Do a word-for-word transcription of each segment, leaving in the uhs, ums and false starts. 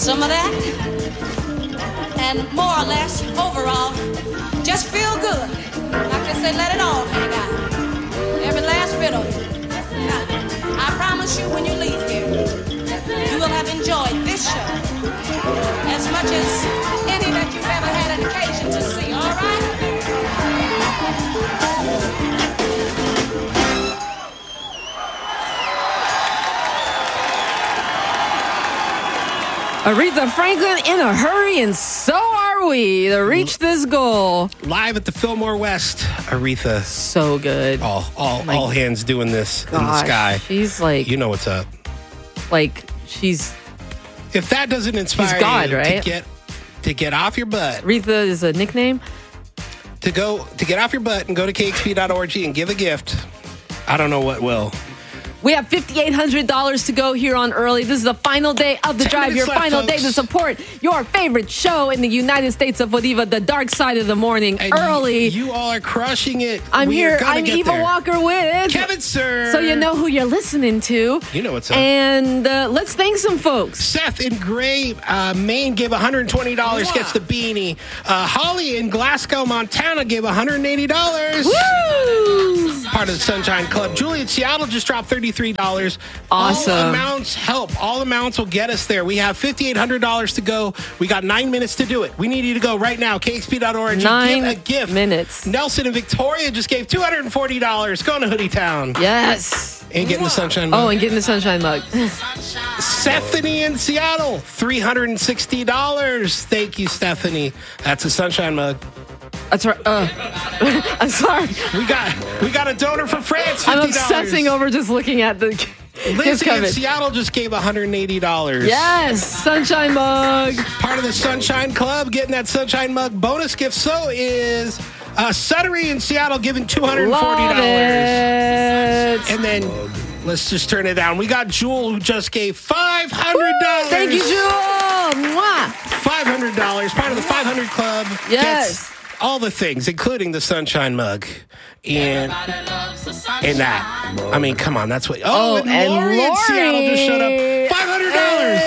some of that, and more or less, overall, just feel good. Like I say, let it all hang out. Every last bit of it. Now, I promise you when you leave here, you will have enjoyed this show as much as any that you've ever had an occasion to see, all right? Aretha Franklin in a hurry, and so are we to reach this goal. Live at the Fillmore West, Aretha. So good. All, all, Like, all hands doing this gosh, in the sky. She's like, You know what's up. like she's If that doesn't inspire She's God, you right? to get to get off your butt, Aretha is a nickname. to go to get off your butt and go to K X P dot org and give a gift, I don't know what will. We have five thousand eight hundred dollars to go here on Early. This is the final day of the Ten drive, your minutes left, final day folks. to support your favorite show in the United States of Bolivar, The Dark Side of the Morning. And Early. You, you all are crushing it. I'm We are here. gonna I'm get Eva there. Walker with Kevin, sir. So you know who you're listening to. You know what's up. And uh, let's thank some folks. Seth in Gray, uh, Maine gave one hundred twenty dollars, gets the beanie. Uh, Holly in Glasgow, Montana gave one hundred eighty dollars. Woo! Part of the Sunshine Club. Julie in Seattle just dropped thirty-three dollars. Awesome. All amounts help. All amounts will get us there. We have five thousand eight hundred dollars to go. We got nine minutes to do it. We need you to go right now. K X P dot org. Nine Give a gift. minutes. Nelson in Victoria just gave two hundred forty dollars. Going to Hoodie Town. Yes. And getting the Sunshine Mug. Oh, and getting the Sunshine Mug. Stephanie in Seattle, three hundred sixty dollars. Thank you, Stephanie. That's a Sunshine Mug. That's right. Uh, I'm sorry. We got we got a donor from France, I'm fifty dollars. obsessing over just looking at the gift Lizzie in coverage. Seattle just gave one hundred eighty dollars. Yes, Sunshine Mug. Part of the Sunshine Club, getting that Sunshine Mug bonus gift. So is uh, Suttery in Seattle giving two hundred forty dollars. Love it. And then let's just turn it down. We got Jewel who just gave five hundred dollars. Thank you, Jewel. Mwah. five hundred dollars. Part of the five hundred Club. Yes. Gets all the things, including the Sunshine Mug. And, and that. I mean, come on. That's what. Oh, Oh, and, and Lori in Seattle just showed up. five hundred dollars.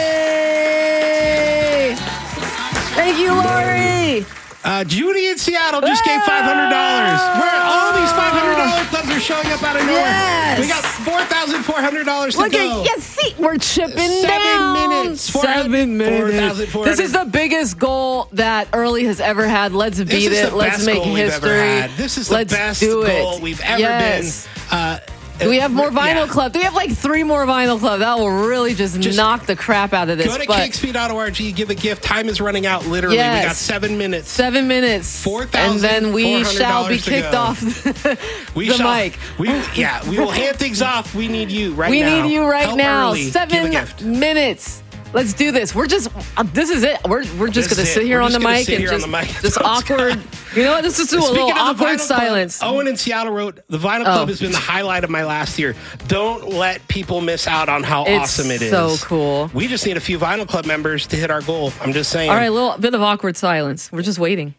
Hey. Thank you, Lori. Uh, Judy in Seattle just gave five hundred dollars. Where all these five hundred dollars clubs are showing up out of nowhere. Yes. We got four thousand four hundred dollars to Look go. at, yes, see, we're chipping Seven down. minutes. Four- Seven minutes. four thousand four hundred. This is the biggest goal that Early has ever had. Let's beat This is it. the Let's best make goal history. we've ever had. This is the Let's best do it. goal we've ever Yes. been. Uh, Do we have more Vinyl yeah. Club? Do we have like three more Vinyl Club? That will really just, Just knock the crap out of this. Go to but K X P dot org, give a gift. Time is running out, literally. Yes. We got seven minutes. Seven minutes. four And thousand then we shall be to kicked go. off We the shall, mic. We, yeah, we will hand things off. We need you right We now. need you right Help now. Early. Give a Seven gift. minutes. Let's do this. We're just, uh, this is it. We're we're just This going is to sit it. here We're on the just gonna mic sit and here on just, the mic. just awkward. You know what? Let's just do a Speaking little of the awkward Vinyl Club, silence. Owen in Seattle wrote, the Vinyl Club Oh. has been the highlight of my last year. Don't let people miss out on how It's awesome it is. so cool. We just need a few Vinyl Club members to hit our goal. I'm just saying. All right, a little bit of awkward silence. We're just waiting.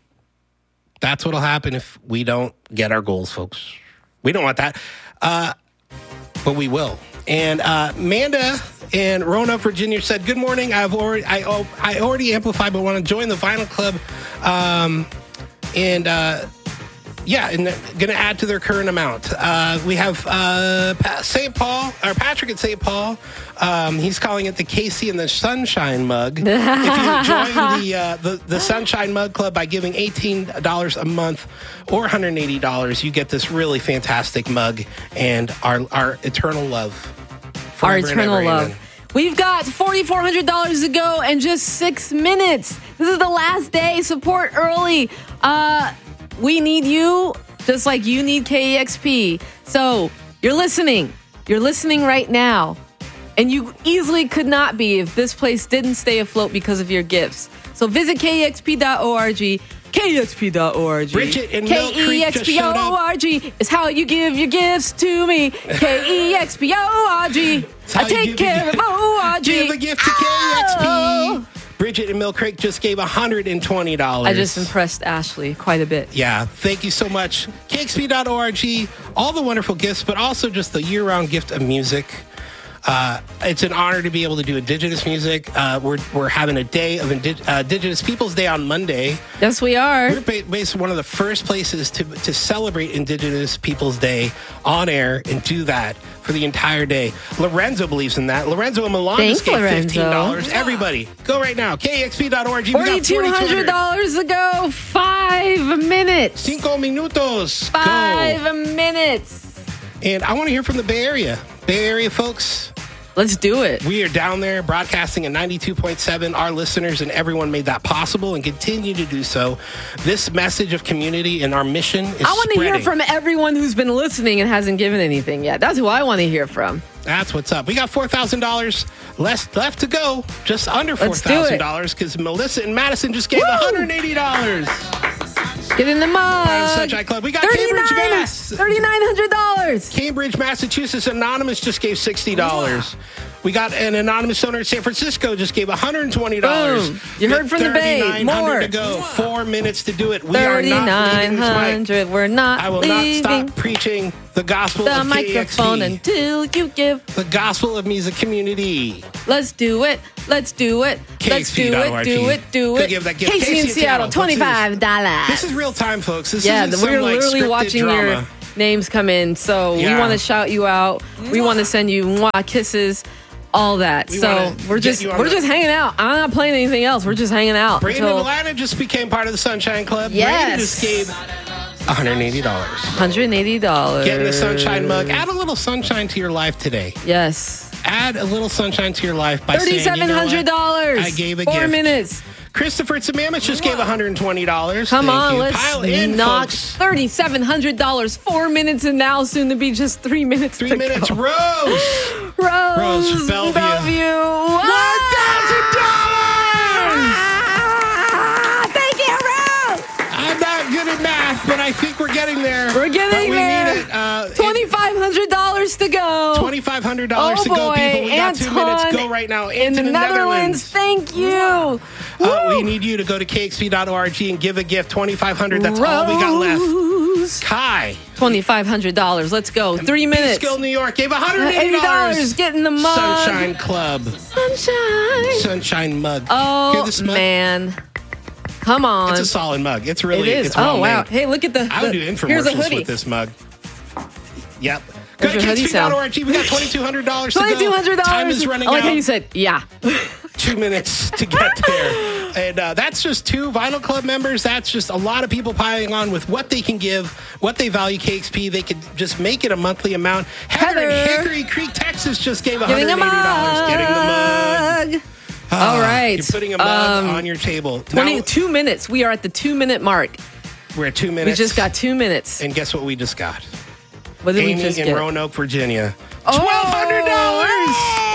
That's what'll happen if we don't get our goals, folks. We don't want that. Uh, but we will. And uh, Amanda in Roanoke, Virginia said, good morning. I've already I, oh, I already amplified, but want to join the Vinyl Club. Um, and uh, yeah, and they're going to add to their current amount. Uh, we have uh, Saint Paul, or Patrick at Saint Paul. Um, he's calling it the Casey and the Sunshine Mug. If you join the, uh, the the Sunshine Mug Club by giving eighteen dollars a month or one hundred eighty dollars, you get this really fantastic mug and our our eternal love. Our Forever and eternal ever, love. amen. We've got four thousand four hundred dollars to go and just six minutes. This is the last day. Support early. Uh, we need you just like you need K E X P. So you're listening. You're listening right now. And you easily could not be if this place didn't stay afloat because of your gifts. So visit K E X P dot org. K E X P dot org. Bridget in Mill Creek just showed up. K E X P O R G is how you give your gifts to me. K E X P O R G. how I you take give care your- of O R G. Give a gift to K E X P. Oh. Bridget in Mill Creek just gave one hundred twenty dollars. I just impressed Ashley quite a bit. Yeah, thank you so much. K X P dot org, all the wonderful gifts, but also just the year-round gift of music. Uh, it's an honor to be able to do Indigenous music. Uh, we're we're having a day of Indi- uh, Indigenous Peoples Day on Monday. Yes, we are. We're ba- basically one of the first places to to celebrate Indigenous Peoples Day on air and do that for the entire day. Lorenzo believes in that. Lorenzo and Milan Thanks, just gave fifteen dollars. Lorenzo. Everybody, go right now. K X P dot org. We got forty-two hundred dollars ago. Five minutes. Cinco minutos. Five Go. minutes. And I want to hear from the Bay Area. Bay Area folks, Let's do it. we are down there broadcasting at ninety-two point seven. Our listeners and everyone made that possible and continue to do so. This message of community and our mission is I want to hear spreading. from everyone who's been listening and hasn't given anything yet. That's who I want to hear from. That's what's up. We got four thousand dollars less left to go. Just under four Let's do it. thousand dollars because Melissa and Madison just gave Woo! one hundred eighty dollars. Get in the mug. Sunshine Club. We got Cambridge, Mass. thirty-nine hundred dollars. Cambridge, Massachusetts Anonymous just gave sixty dollars. We got an anonymous donor in San Francisco just gave one hundred twenty dollars. Boom. You heard from the Bay. thirty-nine hundred More. to go. Four minutes to do it. We are not thirty-nine leaving this mic. hundred. We're not I will leaving not stop preaching the gospel the of K X P. microphone until you give. The gospel of music community. Let's do it. Let's do it. Let's do it. Do it. Do Go it. give that gift. Casey in Seattle, What's this? twenty-five dollars. This is real time, folks. This Yeah, isn't we're some, like, literally scripted watching drama. your names come in. So we Yeah. want to shout you out. We want to send you mwah, kisses, all that. We so wanna we're get just you on we're the- just hanging out. I'm not playing anything else. We're just hanging out. Brandon until Atlanta just became part of the Sunshine Club. Yes. Brandon just gave one hundred eighty dollars. one hundred eighty dollars. Getting a sunshine mug. Add a little sunshine to your life today. Yes. Add a little sunshine to your life by saying, you thirty-seven hundred know dollars. what? I gave a Four gift. minutes. Christopher Tsamamis just gave one hundred twenty dollars. Come Thank on, you. let's Pile in, knock folks. thirty-seven hundred dollars. Four minutes and now soon to be just three minutes. Three to minutes. Go. Rose. Rose, Rose, Bellevue. Bellevue. one thousand dollars. Ah, thank you, Rose. I'm not good at math, but I think we're getting there. We're getting but we there. Need it. Uh, twenty-five hundred dollars to go. twenty-five hundred dollars Oh to go, boy, people. We got two Anton minutes. Go right now. in Into the Netherlands. Thank you. Uh, we Woo. need you to go to K X P dot org and give a gift. twenty-five hundred dollars. That's all we got left. Rose. Kai. twenty-five hundred dollars. Let's go. Three minutes. Skill New York gave one hundred eighty eighty dollars. dollars. Get in the mug. Sunshine Club. Sunshine. Sunshine mug. Hear Oh, this mug? man. Come on. It's a solid mug. It's really It is. It's well Oh, wow. made. Hey, look at the. I would the- do Here's a infomercials hoodie. with this mug. Yep. Go There's to your K X hoodie P dot sound. org. We got twenty-two hundred dollars to go. twenty-two hundred dollars. Time is running I like out. how you said, yeah. Two minutes to get there. And uh, that's just two Vinyl Club members. That's just a lot of people piling on with what they can give, what they value K X P. They could just make it a monthly amount. Heather, in Heather. Hickory Creek, Texas just gave Getting one hundred eighty dollars. a mug. Getting the mug. Ah, All right. You're putting a mug Um, on your table. Now, twenty-two minutes. We are at the two minute mark. we're at two We minutes. just got two minutes. And guess what we just got? What did we Amy just in get? Roanoke, Virginia. Oh! twelve hundred dollars!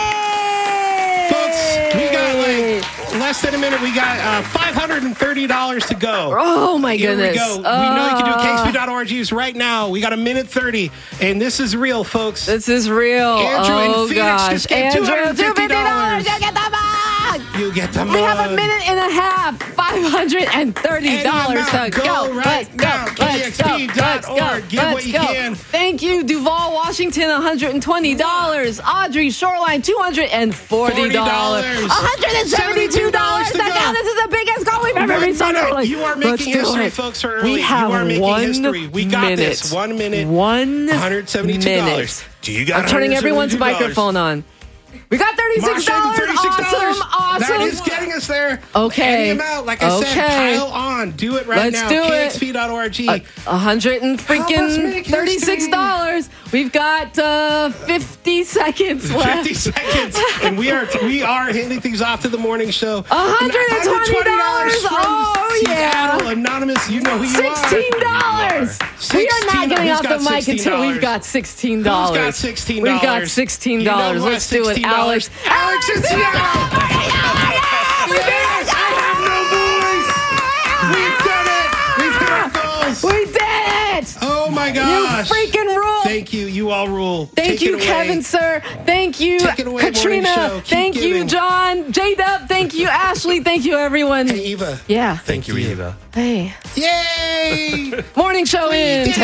Folks, we got like less than a minute. We got uh, five hundred thirty dollars to go. Oh, my Here goodness. we go. we know you can do K X P dot org right now. We got a minute thirty, and this is real, folks. This is real. Andrew in oh, Phoenix gosh. just gave Andrew, two hundred fifty dollars. You get the mug. You get the We mug. have a minute and a half. five hundred thirty dollars Any to amount. go. Go Let's right go. now. Let's K X P go. dot org. Let's go. Give Let's what you go. can. Thank you, Duval, Washington, one hundred twenty dollars. Audrey, Shoreline, two hundred forty dollars. one hundred seventy-two dollars to to go. go. This is the biggest goal we've ever One reached on minute. early. You are Let's making do history, it. folks, for early. We have you are making one history. We got minute. this. One minute. One one hundred seventy-two dollars. minute. Do you got I'm turning everyone's one hundred seventy-two dollars? microphone on. We got thirty-six dollars. thirty-six dollars. Awesome. Awesome. That is getting us there. Okay. Any amount, like I said, Okay. pile on. Do it right Let's now. do it. K X P dot org. A a hundred and Help us freaking make thirty-six dollars. We've got uh, fifty seconds left. fifty seconds, and we are we are handing things off to the morning show. one hundred twenty dollars. from Oh, yeah. Seattle, Anonymous. You know who you are. Sixteen dollars. We are not getting Who's off the got mic until we've sixteen dollars? got sixteen dollars. Who's got sixteen We've dollars? got sixteen You know dollars. who has Let's do it, sixteen dollars? Alex. Alex in Seattle. We did it. I have no voice. We've done it. We've hit our goals. We did it. Oh my You gosh! freaking rule. Thank you. You all rule. Thank Take you, it away. Kevin, sir. Thank you, Take it away, morning Katrina. show. Keep Thank you, giving. John. J-Dub. Thank you, Ashley. Thank you, everyone. Hey Eva. Yeah. Thank you, Eva. Hey. Yay! Morning show We in did